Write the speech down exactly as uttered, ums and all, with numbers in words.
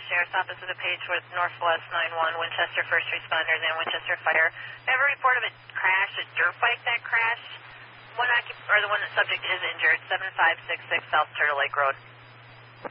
Sheriff's Office with a page with Northwest nine one, Winchester First Responders, and Winchester Fire. I have a report of a crash, a dirt bike that crashed. One occup- or the one the subject is injured, seven five six six South Turtle Lake Road.